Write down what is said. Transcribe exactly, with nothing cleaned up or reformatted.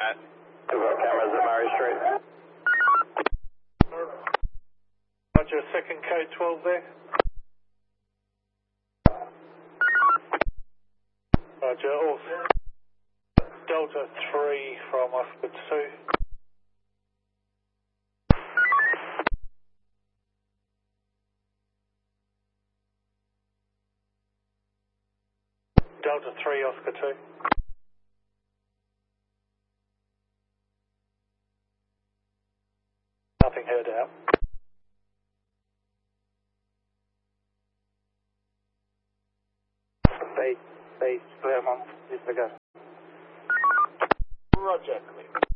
that. We've got cameras at Murray Street. Roger, second code twelve there. Roger, also Delta three from Oscar two. Delta three, Oscar two. Nothing heard out. Base, base, Claremont, is the go. Roger.